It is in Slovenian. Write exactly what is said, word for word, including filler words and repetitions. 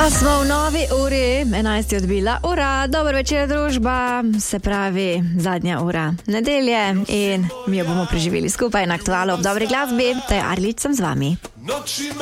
Pa smo v novi uri, enajst je odbila ura, dobro večer družba, se pravi zadnja ura nedelje in mi jo bomo preživeli skupaj na Aktualu ob dobri glasbi, te Arlič sem z vami.